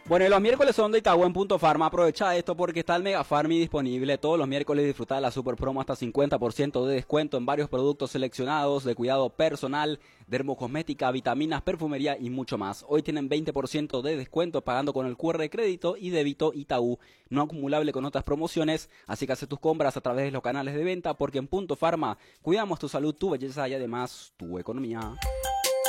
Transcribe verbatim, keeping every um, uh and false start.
Bueno, y los miércoles son de Itaú en Punto Farma. Aprovecha esto porque está el Mega Farmi disponible. Todos los miércoles disfruta de la super promo hasta cincuenta por ciento de descuento en varios productos seleccionados de cuidado personal, dermocosmética, vitaminas, perfumería y mucho más. Hoy tienen veinte por ciento de descuento pagando con el cu erre de crédito y débito Itaú, no acumulable con otras promociones. Así que hace tus compras a través de los canales de venta porque en Punto Farma cuidamos tu salud, tu belleza y además tu economía.